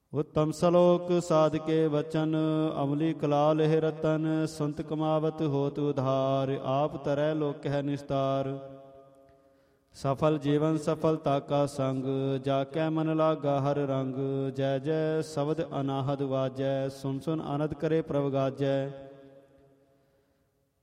उत्तम सलोक साधके वचन, अमली कला लेह रतन। संत कमावत होत उधार, आप तरह लोक है निस्तार। सफल जीवन सफलता का संग, जाकै मन लागा हर रंग। जय जय शब्द अनाहद वाजै, सुन सुन आनंद करे प्रभ गाजै।